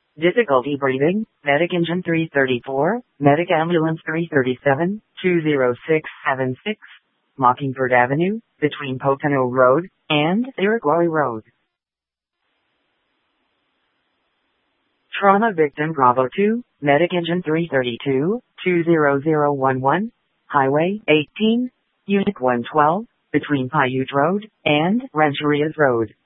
Difficulty breathing, Medic Engine 334, Medic Ambulance 337, 20676, Mockingbird Avenue, between Pocono Road and Iroquois Road. Trauma Victim Bravo 2, Medic Engine 332, 20011, Highway 18, Unit 112, between Paiute Road and Rancherias Road.